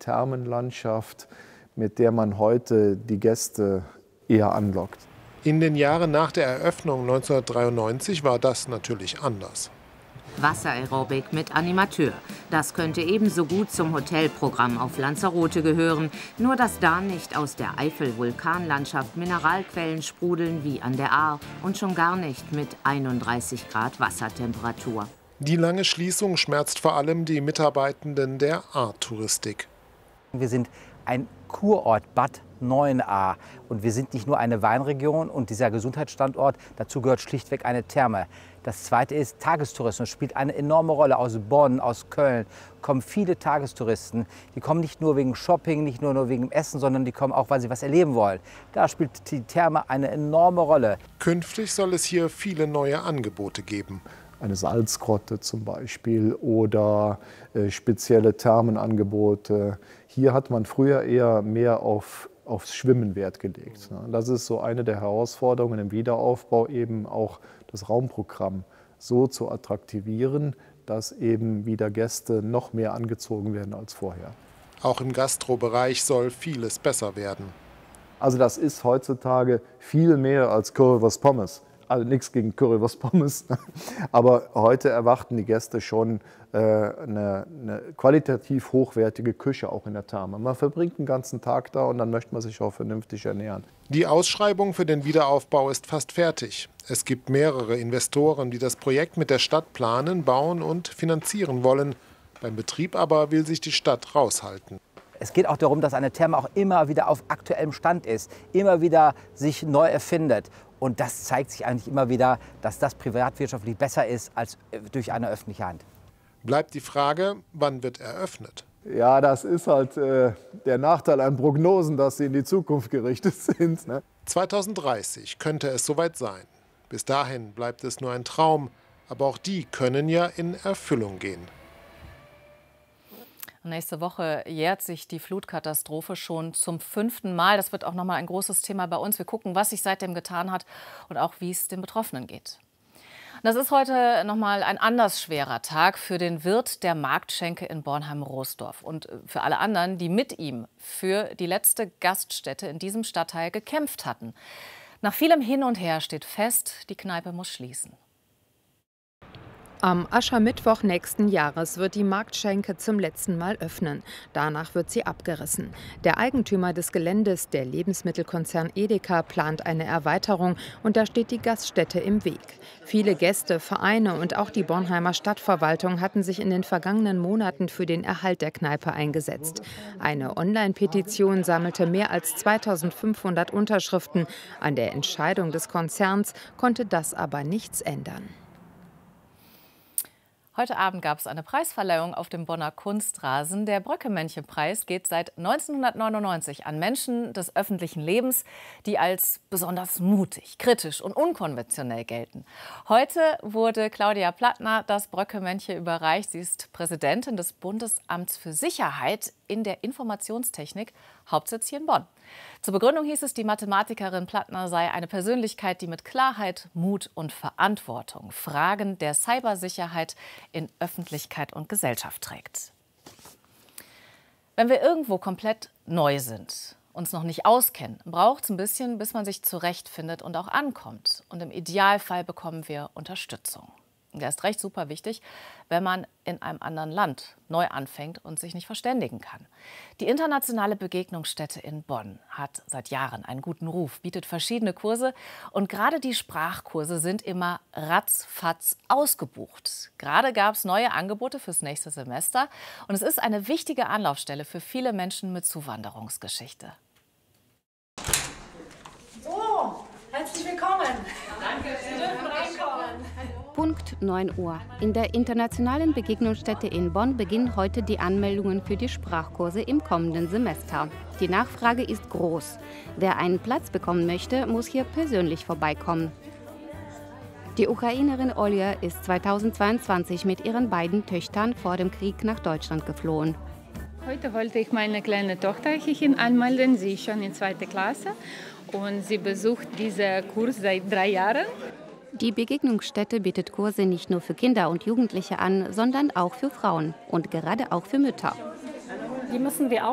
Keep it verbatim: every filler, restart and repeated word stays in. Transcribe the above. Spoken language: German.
Thermenlandschaft, mit der man heute die Gäste eher anlockt. In den Jahren nach der Eröffnung neunzehnhundertdreiundneunzig war das natürlich anders. Wasseraerobik mit Animateur. Das könnte ebenso gut zum Hotelprogramm auf Lanzarote gehören, nur dass da nicht aus der Eifel-Vulkanlandschaft Mineralquellen sprudeln wie an der Ahr und schon gar nicht mit einunddreißig Grad Wassertemperatur. Die lange Schließung schmerzt vor allem die Mitarbeitenden der Ahr-Touristik. Wir sind ein Kurort Bad Neuenahr und wir sind nicht nur eine Weinregion und dieser Gesundheitsstandort, dazu gehört schlichtweg eine Therme. Das Zweite ist, Tagestourismus spielt eine enorme Rolle. Aus Bonn, aus Köln kommen viele Tagestouristen. Die kommen nicht nur wegen Shopping, nicht nur, nur wegen Essen, sondern die kommen auch, weil sie was erleben wollen. Da spielt die Therme eine enorme Rolle. Künftig soll es hier viele neue Angebote geben. Eine Salzgrotte zum Beispiel oder äh, spezielle Thermenangebote. Hier hat man früher eher mehr auf, aufs Schwimmen Wert gelegt. Das ist so eine der Herausforderungen im Wiederaufbau, eben auch das Raumprogramm so zu attraktivieren, dass eben wieder Gäste noch mehr angezogen werden als vorher. Auch im Gastrobereich soll vieles besser werden. Also das ist heutzutage viel mehr als Currywurst Pommes. Also nichts gegen Currywurst Pommes, aber heute erwarten die Gäste schon äh, eine, eine qualitativ hochwertige Küche auch in der Therme. Man verbringt den ganzen Tag da und dann möchte man sich auch vernünftig ernähren. Die Ausschreibung für den Wiederaufbau ist fast fertig. Es gibt mehrere Investoren, die das Projekt mit der Stadt planen, bauen und finanzieren wollen. Beim Betrieb aber will sich die Stadt raushalten. Es geht auch darum, dass eine Therme auch immer wieder auf aktuellem Stand ist, immer wieder sich neu erfindet. Und das zeigt sich eigentlich immer wieder, dass das privatwirtschaftlich besser ist als durch eine öffentliche Hand. Bleibt die Frage, wann wird eröffnet? Ja, das ist halt äh, der Nachteil an Prognosen, dass sie in die Zukunft gerichtet sind. Ne? zweitausenddreißig könnte es soweit sein. Bis dahin bleibt es nur ein Traum, aber auch die können ja in Erfüllung gehen. Nächste Woche jährt sich die Flutkatastrophe schon zum fünften Mal. Das wird auch noch mal ein großes Thema bei uns. Wir gucken, was sich seitdem getan hat und auch, wie es den Betroffenen geht. Das ist heute noch mal ein anders schwerer Tag für den Wirt der Marktschenke in Bornheim-Roßdorf und für alle anderen, die mit ihm für die letzte Gaststätte in diesem Stadtteil gekämpft hatten. Nach vielem Hin und Her steht fest, die Kneipe muss schließen. Am Aschermittwoch nächsten Jahres wird die Marktschenke zum letzten Mal öffnen. Danach wird sie abgerissen. Der Eigentümer des Geländes, der Lebensmittelkonzern Edeka, plant eine Erweiterung und da steht die Gaststätte im Weg. Viele Gäste, Vereine und auch die Bornheimer Stadtverwaltung hatten sich in den vergangenen Monaten für den Erhalt der Kneipe eingesetzt. Eine Online-Petition sammelte mehr als zweitausendfünfhundert Unterschriften. An der Entscheidung des Konzerns konnte das aber nichts ändern. Heute Abend gab es eine Preisverleihung auf dem Bonner Kunstrasen. Der Bröcke-Männchen-Preis geht seit neunzehnhundertneunundneunzig an Menschen des öffentlichen Lebens, die als besonders mutig, kritisch und unkonventionell gelten. Heute wurde Claudia Plattner das Bröcke-Männchen überreicht. Sie ist Präsidentin des Bundesamts für Sicherheit in der Informationstechnik, Hauptsitz hier in Bonn. Zur Begründung hieß es, die Mathematikerin Plattner sei eine Persönlichkeit, die mit Klarheit, Mut und Verantwortung Fragen der Cybersicherheit in Öffentlichkeit und Gesellschaft trägt. Wenn wir irgendwo komplett neu sind, uns noch nicht auskennen, braucht es ein bisschen, bis man sich zurechtfindet und auch ankommt. Und im Idealfall bekommen wir Unterstützung. Der ist recht super wichtig, wenn man in einem anderen Land neu anfängt und sich nicht verständigen kann. Die internationale Begegnungsstätte in Bonn hat seit Jahren einen guten Ruf, bietet verschiedene Kurse und gerade die Sprachkurse sind immer ratzfatz ausgebucht. Gerade gab es neue Angebote fürs nächste Semester und es ist eine wichtige Anlaufstelle für viele Menschen mit Zuwanderungsgeschichte. So, herzlich willkommen. Danke, Sie dürfen reinkommen. Punkt neun Uhr. In der internationalen Begegnungsstätte in Bonn beginnen heute die Anmeldungen für die Sprachkurse im kommenden Semester. Die Nachfrage ist groß. Wer einen Platz bekommen möchte, muss hier persönlich vorbeikommen. Die Ukrainerin Olja ist zweitausendzweiundzwanzig mit ihren beiden Töchtern vor dem Krieg nach Deutschland geflohen. Heute wollte ich meine kleine Tochter hierhin anmelden. Sie ist schon in zweiter Klasse und sie besucht diesen Kurs seit drei Jahren. Die Begegnungsstätte bietet Kurse nicht nur für Kinder und Jugendliche an, sondern auch für Frauen und gerade auch für Mütter. Die müssen wir auch